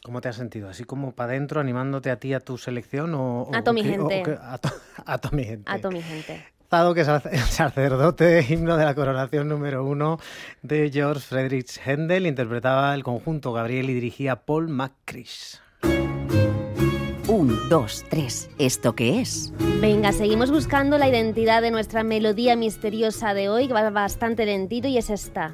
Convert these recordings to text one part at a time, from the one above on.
¿Cómo te has sentido? ¿Así como para adentro, animándote a ti, a tu selección? A toda mi gente. A toda mi gente. A toda mi gente. Dado que es el sacerdote, himno de la coronación número 1 de George Friedrich Händel, interpretaba el conjunto Gabriel y dirigía Paul McCrish. 1, 2, 3. ¿Esto qué es? Venga, seguimos buscando la identidad de nuestra melodía misteriosa de hoy, que va bastante lentito, y es esta.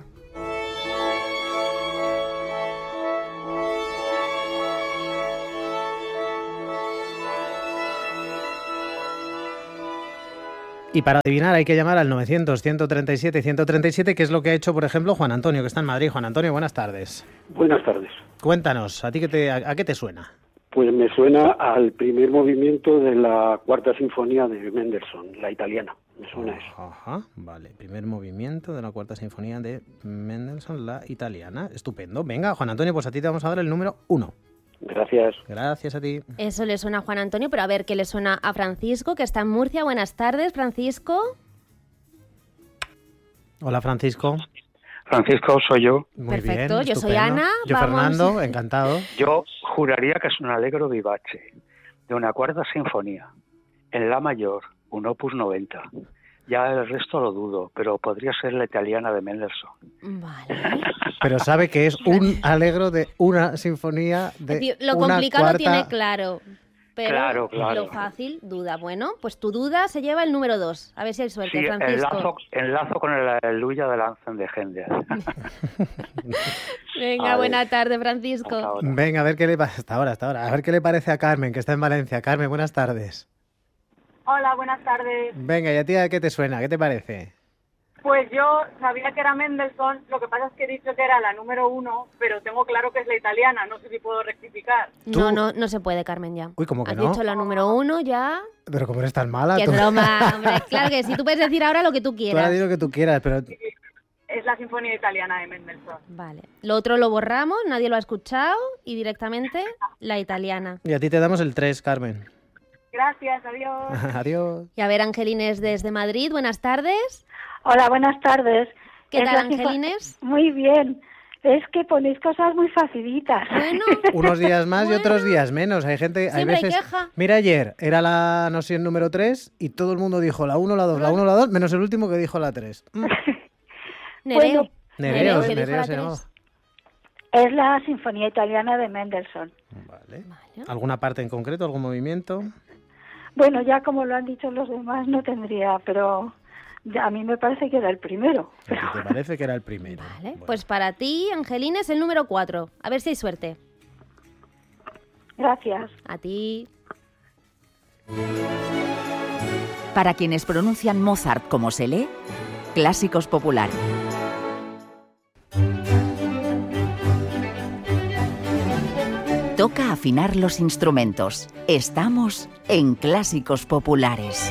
Y para adivinar hay que llamar al 900-137-137, que es lo que ha hecho, por ejemplo, Juan Antonio, que está en Madrid. Juan Antonio, buenas tardes. Buenas tardes. Cuéntanos, ¿a ti a qué te suena? Pues me suena al primer movimiento de la Cuarta Sinfonía de Mendelssohn, la italiana. Me suena eso. Ajá, vale. Primer movimiento de la Cuarta Sinfonía de Mendelssohn, la italiana. Estupendo. Venga, Juan Antonio, pues a ti te vamos a dar el número 1. Gracias. Gracias a ti. Eso le suena a Juan Antonio, pero a ver qué le suena a Francisco, que está en Murcia. Buenas tardes, Francisco. Hola, Francisco. Francisco, soy yo. Muy Perfecto, bien, yo soy estupendo. Ana. Yo, vamos. Fernando, encantado. Yo juraría que es un Allegro vivace, de una cuarta sinfonía, en la mayor, un opus 90. Ya el resto lo dudo, pero podría ser la italiana de Mendelssohn. Vale. Pero sabe que es un alegro de una sinfonía Es de decir, lo una complicado cuarta... lo tiene claro. Pero Claro. lo fácil, duda. Bueno, pues tu duda se lleva el número 2. A ver si hay suerte, Sí, Francisco. enlazo con el Aleluya del Ángel de Händel. Venga, Vale. buena tarde, Francisco. Hasta ahora. Venga, a ver qué le pasa. Hasta ahora. A ver qué le parece a Carmen, que está en Valencia. Carmen, buenas tardes. Hola, buenas tardes. Venga, ¿y a ti a qué te suena? ¿Qué te parece? Pues yo sabía que era Mendelssohn, lo que pasa es que he dicho que era la número 1, pero tengo claro que es la italiana, no sé si puedo rectificar. Tú- No se puede, Carmen, ya. Uy, ¿cómo que Has no? dicho la número 1 ya. Pero como eres tan mala, Qué tú, broma, hombre. Claro que sí, tú puedes decir ahora lo que tú tú ahora quieras. di lo que tú quieras, pero... Es la Sinfonía Italiana de Mendelssohn. Vale. Lo otro lo borramos, nadie lo ha escuchado y directamente la italiana. Y a ti te damos el 3, Carmen. Gracias, adiós. Adiós. Y a ver, Angelines desde Madrid, buenas tardes. Hola, buenas tardes. ¿Qué Es tal, la sinfo- Angelines? Muy bien. Es que ponéis cosas muy facilitas. Bueno, Unos días más y Bueno. otros días menos. Hay gente, hay Siempre hay veces... queja. Mira, ayer era la noción número 3 y todo el mundo dijo la 1, la 2, la 1, la 2, menos el último que dijo la 3. Nereo. Bueno, Nereos, que dijo Nereos la se llamaba. 3. Es la Sinfonía Italiana de Mendelssohn. Vale. Vale. ¿Alguna parte en concreto, algún movimiento? Bueno, ya como lo han dicho los demás, no tendría, pero a mí me parece que era el primero. ¿A ti te parece que era el primero? Vale, Bueno. pues para ti, Angelines, el número 4. A ver si hay suerte. Gracias. A ti. Para quienes pronuncian Mozart como se lee, Clásicos Popular. Toca afinar los instrumentos. Estamos en Clásicos Populares.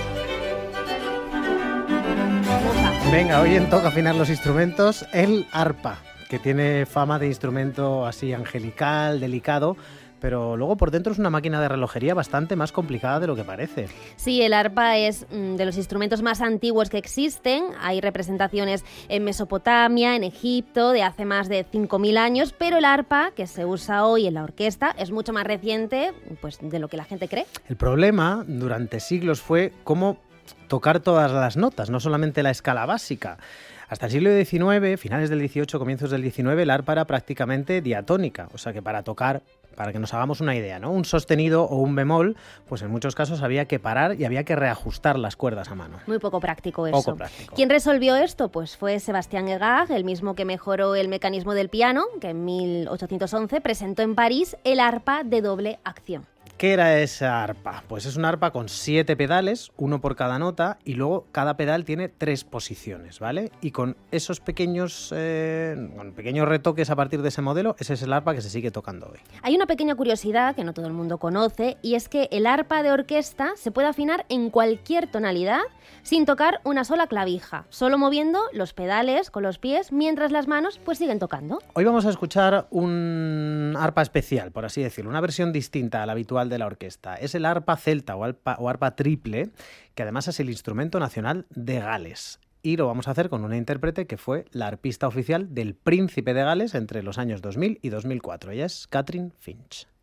Venga, hoy en Toca afinar los instrumentos, el arpa, que tiene fama de instrumento así angelical, delicado, pero luego por dentro es una máquina de relojería bastante más complicada de lo que parece. Sí, el arpa es de los instrumentos más antiguos que existen. Hay representaciones en Mesopotamia, en Egipto, de hace más de 5.000 años, pero el arpa que se usa hoy en la orquesta es mucho más reciente, pues, de lo que la gente cree. El problema durante siglos fue cómo tocar todas las notas, no solamente la escala básica. Hasta el siglo XIX, finales del XVIII, comienzos del XIX, el arpa era prácticamente diatónica, o sea que para tocar, para que nos hagamos una idea, ¿no? Un sostenido o un bemol, pues en muchos casos había que parar y había que reajustar las cuerdas a mano. Muy poco práctico eso. Poco práctico. ¿Quién resolvió esto? Pues fue Sebastián Hegar, el mismo que mejoró el mecanismo del piano, que en 1811 presentó en París el arpa de doble acción. ¿Qué era esa arpa? Pues es una arpa con 7 pedales, uno por cada nota, y luego cada pedal tiene 3 posiciones, ¿vale? Y con esos pequeños retoques a partir de ese modelo, ese es el arpa que se sigue tocando hoy. Hay una pequeña curiosidad que no todo el mundo conoce, y es que el arpa de orquesta se puede afinar en cualquier tonalidad sin tocar una sola clavija, solo moviendo los pedales con los pies mientras las manos pues siguen tocando. Hoy vamos a escuchar un arpa especial, por así decirlo, una versión distinta a la habitual de la orquesta. Es el arpa celta o arpa triple, que además es el instrumento nacional de Gales. y lo vamos a hacer con una intérprete que fue la arpista oficial del Príncipe de Gales entre los años 2000 y 2004. Ella es Catherine Finch.